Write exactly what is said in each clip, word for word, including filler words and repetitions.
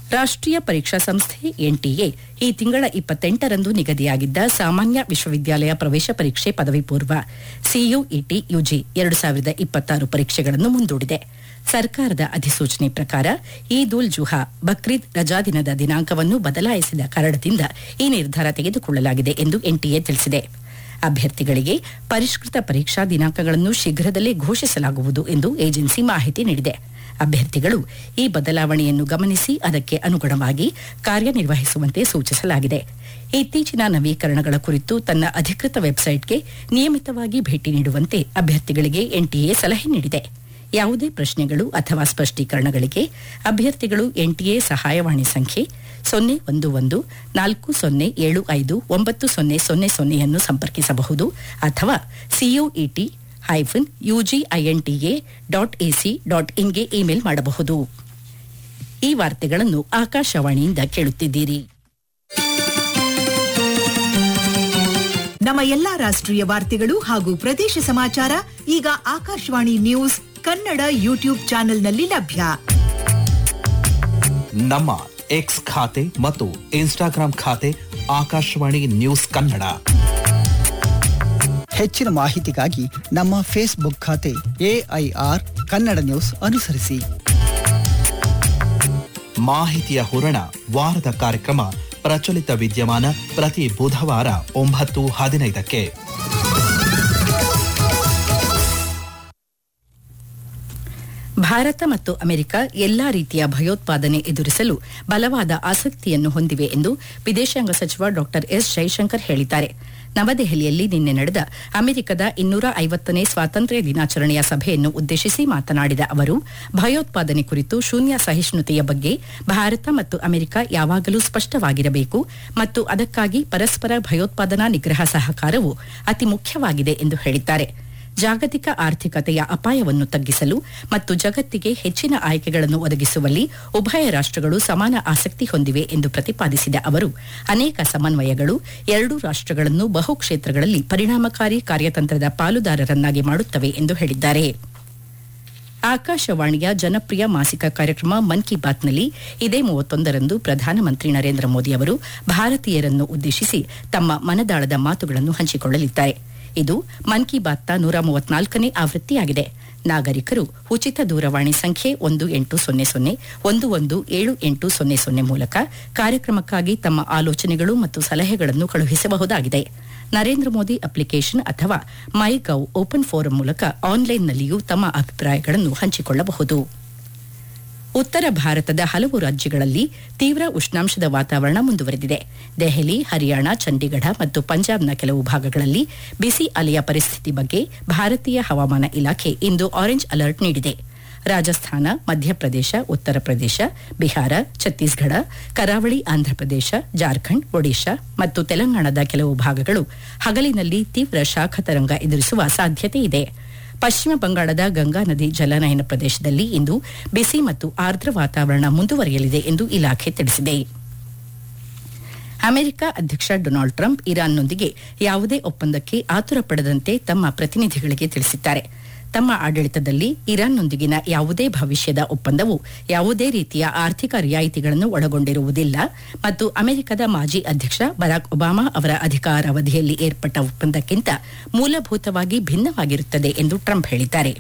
ರಾಷ್ಟ್ರೀಯ ಪರೀಕ್ಷಾ ಸಂಸ್ಥೆ ಎನ್ಟಿಎ ಈ ತಿಂಗಳ ಇಪ್ಪತ್ತೆಂಟರಂದು ನಿಗದಿಯಾಗಿದ್ದ ಸಾಮಾನ್ಯ ವಿಶ್ವವಿದ್ಯಾಲಯ ಪ್ರವೇಶ ಪರೀಕ್ಷೆ ಪದವಿ ಪೂರ್ವ ಸಿಯುಇಟಿ ಯುಜಿ ಎರಡು ಸಾವಿರದ ಇಪ್ಪತ್ತಾರು ಪರೀಕ್ಷೆಗಳನ್ನು ಮುಂದೂಡಿದೆ. ಸರ್ಕಾರದ ಅಧಿಸೂಚನೆ ಪ್ರಕಾರ ಈದ್ ಉಲ್ ಜುಹಾ ಬಕ್ರೀದ್ ರಜಾದಿನದ ದಿನಾಂಕವನ್ನು ಬದಲಾಯಿಸಿದ ಕಾರಣದಿಂದ ಈ ನಿರ್ಧಾರ ತೆಗೆದುಕೊಳ್ಳಲಾಗಿದೆ ಎಂದು ಎನ್ಟಿಎ ತಿಳಿಸಿದೆ. ಅಭ್ಯರ್ಥಿಗಳಿಗೆ ಪರಿಷ್ಕೃತ ಪರೀಕ್ಷಾ ದಿನಾಂಕಗಳನ್ನು ಶೀಘ್ರದಲ್ಲೇ ಘೋಷಿಸಲಾಗುವುದು ಎಂದು ಏಜೆನ್ಸಿ ಮಾಹಿತಿ ನೀಡಿದೆ. ಅಭ್ಯರ್ಥಿಗಳು ಈ ಬದಲಾವಣೆಯನ್ನು ಗಮನಿಸಿ ಅದಕ್ಕೆ ಅನುಗುಣವಾಗಿ ಕಾರ್ಯನಿರ್ವಹಿಸುವಂತೆ ಸೂಚಿಸಲಾಗಿದೆ. ಇತ್ತೀಚಿನ ನವೀಕರಣಗಳ ಕುರಿತು ತನ್ನ ಅಧಿಕೃತ ವೆಬ್ಸೈಟ್ಗೆ ನಿಯಮಿತವಾಗಿ ಭೇಟಿ ನೀಡುವಂತೆ ಅಭ್ಯರ್ಥಿಗಳಿಗೆ ಎನ್ಟಿಎ ಸಲಹೆ ನೀಡಿದೆ. ಯಾವುದೇ ಪ್ರಶ್ನೆಗಳು ಅಥವಾ ಸ್ಪಷ್ಟೀಕರಣಗಳಿಗೆ ಅಭ್ಯರ್ಥಿಗಳು ಎನ್ಟಿಎ ಸಹಾಯವಾಣಿ ಸಂಖ್ಯೆ ಸೊನ್ನೆ ಒಂದು ಒಂದು ನಾಲ್ಕು ಸೊನ್ನೆ ಏಳು ಐದು ಒಂಬತ್ತು ಸೊನ್ನೆ ಸೊನ್ನೆ ಸೊನ್ನೆಯನ್ನು ಸಂಪರ್ಕಿಸಬಹುದು ಅಥವಾ CUET hyphen ಯುಜಿಐಎನ್ಟಿಎ dot AC dot ಇನ್ಗೆ email ಮಾಡಬಹುದು. ಈ ವಾರ್ತೆಗಳನ್ನು ಆಕಾಶವಾಣಿಯಿಂದ ಕೇಳುತ್ತಿದ್ದೀರಿ. ನಮ್ಮ ಎಲ್ಲಾ ರಾಷ್ಟ್ರೀಯ ವಾರ್ತೆಗಳು ಹಾಗೂ ಪ್ರದೇಶ ಸಮಾಚಾರ ಈಗ ಆಕಾಶವಾಣಿ ನ್ಯೂಸ್ ಕನ್ನಡ ಯೂಟ್ಯೂಬ್ ಚಾನೆಲ್ನಲ್ಲಿ ಲಭ್ಯ. ನಮ್ಮ ಎಕ್ಸ್ ಖಾತೆ ಮತ್ತು ಇನ್ಸ್ಟಾಗ್ರಾಂ ಖಾತೆ ಆಕಾಶವಾಣಿ ನ್ಯೂಸ್ ಕನ್ನಡ. ಹೆಚ್ಚಿನ ಮಾಹಿತಿಗಾಗಿ ನಮ್ಮ ಫೇಸ್ಬುಕ್ ಖಾತೆ ಎಐಆರ್ ಕನ್ನಡ ನ್ಯೂಸ್ ಅನುಸರಿಸಿ. ಮಾಹಿತಿಯ ಹೂರಣ ವಾರದ ಕಾರ್ಯಕ್ರಮ ಪ್ರಚಲಿತ ವಿದ್ಯಮಾನ ಪ್ರತಿ ಬುಧವಾರ ಒಂಬತ್ತು ಹದಿನೈದಕ್ಕೆ. ಭಾರತ ಮತ್ತು ಅಮೆರಿಕ ಎಲ್ಲಾ ರೀತಿಯ ಭಯೋತ್ಪಾದನೆ ಎದುರಿಸಲು ಬಲವಾದ ಆಸಕ್ತಿಯನ್ನು ಹೊಂದಿವೆ ಎಂದು ವಿದೇಶಾಂಗ ಸಚಿವ ಡಾ ಎಸ್ ಜೈಶಂಕರ್ ಹೇಳಿದ್ದಾರೆ. ನವದೆಹಲಿಯಲ್ಲಿ ನಿನ್ನೆ ನಡೆದ ಅಮೆರಿಕದ ಇನ್ನೂರ ಐವತ್ತನೇ ಸ್ವಾತಂತ್ರ್ಯ ದಿನಾಚರಣೆಯ ಸಭೆಯನ್ನು ಉದ್ದೇಶಿಸಿ ಮಾತನಾಡಿದ ಅವರು, ಭಯೋತ್ಪಾದನೆ ಕುರಿತು ಶೂನ್ಯ ಸಹಿಷ್ಣುತೆಯ ಬಗ್ಗೆ ಭಾರತ ಮತ್ತು ಅಮೆರಿಕ ಯಾವಾಗಲೂ ಸ್ಪಷ್ಟವಾಗಿರಬೇಕು ಮತ್ತು ಅದಕ್ಕಾಗಿ ಪರಸ್ಪರ ಭಯೋತ್ಪಾದನಾ ನಿಗ್ರಹ ಸಹಕಾರವು ಅತಿ ಮುಖ್ಯವಾಗಿದೆ ಎಂದು ಹೇಳಿದ್ದಾರೆ. ಜಾಗತಿಕ ಆರ್ಥಿಕತೆಯ ಅಪಾಯವನ್ನು ತಗ್ಗಿಸಲು ಮತ್ತು ಜಗತ್ತಿಗೆ ಹೆಚ್ಚಿನ ಆಯ್ಕೆಗಳನ್ನು ಒದಗಿಸುವಲ್ಲಿ ಉಭಯ ರಾಷ್ಟ್ರಗಳು ಸಮಾನ ಆಸಕ್ತಿ ಹೊಂದಿವೆ ಎಂದು ಪ್ರತಿಪಾದಿಸಿದ ಅವರು, ಅನೇಕ ಸಮನ್ವಯಗಳು ಎರಡೂ ರಾಷ್ಟ್ರಗಳನ್ನು ಬಹು ಕ್ಷೇತ್ರಗಳಲ್ಲಿ ಪರಿಣಾಮಕಾರಿ ಕಾರ್ಯತಂತ್ರದ ಪಾಲುದಾರರನ್ನಾಗಿ ಮಾಡುತ್ತವೆ ಎಂದು ಹೇಳಿದ್ದಾರೆ. ಆಕಾಶವಾಣಿಯ ಜನಪ್ರಿಯ ಮಾಸಿಕ ಕಾರ್ಯಕ್ರಮ ಮನ್ ಕಿ ಬಾತ್ನಲ್ಲಿ ಇದೇ ಮೂವತ್ತೊಂದರಂದು ಪ್ರಧಾನಮಂತ್ರಿ ನರೇಂದ್ರ ಮೋದಿ ಅವರು ಭಾರತೀಯರನ್ನು ಉದ್ದೇಶಿಸಿ ತಮ್ಮ ಮನದಾಳದ ಮಾತುಗಳನ್ನು ಹಂಚಿಕೊಳ್ಳಲಿದ್ದಾರೆ. ಇದು ಮನ್ ಕಿ ಬಾತ್ನ ನೂರ ಮೂವತ್ನಾಲ್ಕನೇ ಆವೃತ್ತಿಯಾಗಿದೆ. ನಾಗರಿಕರು ಉಚಿತ ದೂರವಾಣಿ ಸಂಖ್ಯೆ ಒಂದು ಎಂಟು ಸೊನ್ನೆ ಸೊನ್ನೆ ಒಂದು ಒಂದು ಏಳು ಎಂಟು ಸೊನ್ನೆ ಸೊನ್ನೆ ಮೂಲಕ ಕಾರ್ಯಕ್ರಮಕ್ಕಾಗಿ ತಮ್ಮ ಆಲೋಚನೆಗಳು ಮತ್ತು ಸಲಹೆಗಳನ್ನು ಕಳುಹಿಸಬಹುದಾಗಿದೆ. ನರೇಂದ್ರ ಮೋದಿ ಅಪ್ಲಿಕೇಶನ್ ಅಥವಾ ಮೈ ಗೌ ಓಪನ್ ಫೋರಂ ಮೂಲಕ ಆನ್ಲೈನ್ನಲ್ಲಿಯೂ ತಮ್ಮ ಅಭಿಪ್ರಾಯಗಳನ್ನು ಹಂಚಿಕೊಳ್ಳಬಹುದು. ಉತ್ತರ ಭಾರತದ ಹಲವು ರಾಜ್ಯಗಳಲ್ಲಿ ತೀವ್ರ ಉಷ್ಣಾಂಶದ ವಾತಾವರಣ ಮುಂದುವರೆದಿದೆ. ದೆಹಲಿ, ಹರಿಯಾಣ, ಚಂಡೀಗಢ ಮತ್ತು ಪಂಜಾಬ್ನ ಕೆಲವು ಭಾಗಗಳಲ್ಲಿ ಬಿಸಿ ಅಲೆಯ ಪರಿಸ್ಥಿತಿ ಬಗ್ಗೆ ಭಾರತೀಯ ಹವಾಮಾನ ಇಲಾಖೆ ಇಂದು ಆರೆಂಜ್ ಅಲರ್ಟ್ ನೀಡಿದೆ. ರಾಜಸ್ಥಾನ, ಮಧ್ಯಪ್ರದೇಶ, ಉತ್ತರ ಪ್ರದೇಶ, ಬಿಹಾರ, ಛತ್ತೀಸ್ಗಢ, ಕರಾವಳಿ ಆಂಧ್ರಪ್ರದೇಶ, ಜಾರ್ಖಂಡ್, ಒಡಿಶಾ ಮತ್ತು ತೆಲಂಗಾಣದ ಕೆಲವು ಭಾಗಗಳು ಹಗಲಿನಲ್ಲಿ ತೀವ್ರ ಶಾಖ ತರಂಗ ಎದುರಿಸುವ ಸಾಧ್ಯತೆ ಇದೆ. ಪಶ್ಚಿಮ ಬಂಗಾಳದ ಗಂಗಾ ನದಿ ಜಲನಯನ ಪ್ರದೇಶದಲ್ಲಿ ಇಂದು ಬಿಸಿ ಮತ್ತು ಆರ್ದ್ರ ವಾತಾವರಣ ಮುಂದುವರಿಯಲಿದೆ ಎಂದು ಇಲಾಖೆ ತಿಳಿಸಿದೆ. ಅಮೆರಿಕ ಅಧ್ಯಕ್ಷ ಡೊನಾಲ್ಡ್ ಟ್ರಂಪ್ ಇರಾನ್ನೊಂದಿಗೆ ಯಾವುದೇ ಒಪ್ಪಂದಕ್ಕೆ ಆತುರ ಪಡದಂತೆ ತಮ್ಮ ಪ್ರತಿನಿಧಿಗಳಿಗೆ ತಿಳಿಸಿದ್ದಾರೆ. ತಮ್ಮ ಆಡಳಿತದಲ್ಲಿ ಇರಾನ್ನೊಂದಿಗಿನ ಯಾವುದೇ ಭವಿಷ್ಯದ ಒಪ್ಪಂದವು ಯಾವುದೇ ರೀತಿಯ ಆರ್ಥಿಕ ರಿಯಾಯಿತಿಗಳನ್ನು ಒಳಗೊಂಡಿರುವುದಿಲ್ಲ ಮತ್ತು ಅಮೆರಿಕದ ಮಾಜಿ ಅಧ್ಯಕ್ಷ ಬರಾಕ್ ಒಬಾಮಾ ಅವರ ಅಧಿಕಾರಾವಧಿಯಲ್ಲಿ ಏರ್ಪಟ್ಟ ಒಪ್ಪಂದಕ್ಕಿಂತ ಮೂಲಭೂತವಾಗಿ ಭಿನ್ನವಾಗಿರುತ್ತದೆ ಎಂದು ಟ್ರಂಪ್ ಹೇಳಿದ್ದಾರೆ.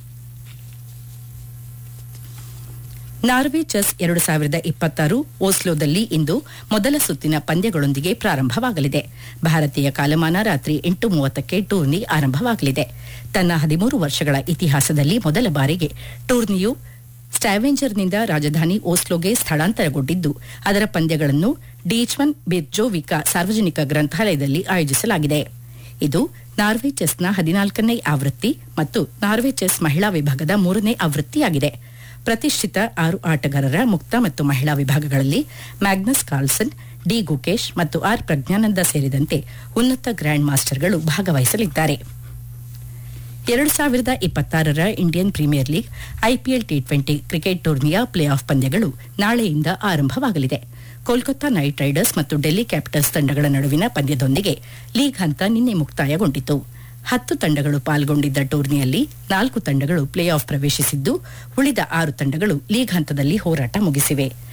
ನಾರ್ವೆ ಚೆಸ್ ಎರಡು ಸಾವಿರದ ಇಪ್ಪತ್ತಾರು ಓಸ್ಲೋದಲ್ಲಿ ಇಂದು ಮೊದಲ ಸುತ್ತಿನ ಪಂದ್ಯಗಳೊಂದಿಗೆ ಪ್ರಾರಂಭವಾಗಲಿದೆ. ಭಾರತೀಯ ಕಾಲಮಾನ ರಾತ್ರಿ ಎಂಟು ಮೂವತ್ತಕ್ಕೆ ಟೂರ್ನಿ ಆರಂಭವಾಗಲಿದೆ. ತನ್ನ ಹದಿಮೂರು ವರ್ಷಗಳ ಇತಿಹಾಸದಲ್ಲಿ ಮೊದಲ ಬಾರಿಗೆ ಟೂರ್ನಿಯು ಸ್ಟ್ಯಾವೆಂಜರ್ನಿಂದ ರಾಜಧಾನಿ ಓಸ್ಲೋಗೆ ಸ್ಥಳಾಂತರಗೊಂಡಿದ್ದು, ಅದರ ಪಂದ್ಯಗಳನ್ನು ಡೀಚ್ಮನ್ ಬಿರ್ಜೋವಿಕಾ ಸಾರ್ವಜನಿಕ ಗ್ರಂಥಾಲಯದಲ್ಲಿ ಆಯೋಜಿಸಲಾಗಿದೆ. ಇದು ನಾರ್ವೆ ಚೆಸ್ನ ಹದಿನಾಲ್ಕನೇ ಆವೃತ್ತಿ ಮತ್ತು ನಾರ್ವೆ ಚೆಸ್ ಮಹಿಳಾ ವಿಭಾಗದ ಮೂರನೇ ಆವೃತ್ತಿಯಾಗಿದೆ. ಪ್ರತಿಷ್ಠಿತ ಆರು ಆಟಗಾರರ ಮುಕ್ತ ಮತ್ತು ಮಹಿಳಾ ವಿಭಾಗಗಳಲ್ಲಿ ಮ್ಯಾಗ್ನಸ್ ಕಾರ್ಲ್ಸನ್, ಡಿ ಗುಕೇಶ್ ಮತ್ತು ಆರ್ ಪ್ರಜ್ಞಾನಂದ ಸೇರಿದಂತೆ ಉನ್ನತ ಗ್ರ್ಯಾಂಡ್ ಮಾಸ್ಟರ್ಗಳು ಭಾಗವಹಿಸಲಿದ್ದಾರೆ. ಎರಡು ಸಾವಿರದ ಇಪ್ಪತ್ತಾರರ Indian premier league IPL T twenty cricket ಟೂರ್ನಿಯ ಪ್ಲೇ ಆಫ್ ಪಂದ್ಯಗಳು ನಾಳೆಯಿಂದ ಆರಂಭವಾಗಲಿದೆ. ಕೋಲ್ಕತ್ತಾ ನೈಟ್ ರೈಡರ್ಸ್ ಮತ್ತು ಡೆಲ್ಲಿ ಕ್ಯಾಪಿಟಲ್ಸ್ ತಂಡಗಳ ನಡುವಿನ ಪಂದ್ಯದೊಂದಿಗೆ ಲೀಗ್ ಹಂತ ನಿನ್ನೆ ಮುಕ್ತಾಯಗೊಂಡಿತು. ಹತ್ತು ತಂಡಗಳು ಪಾಲ್ಗೊಂಡಿದ್ದ ಟೂರ್ನಿಯಲ್ಲಿ ನಾಲ್ಕು ತಂಡಗಳು ಪ್ಲೇ ಆಫ್ ಪ್ರವೇಶಿಸಿದ್ದು, ಉಳಿದ ಆರು ತಂಡಗಳು ಲೀಗ್ ಹಂತದಲ್ಲಿ ಹೋರಾಟ ಮುಗಿಸಿವೆ.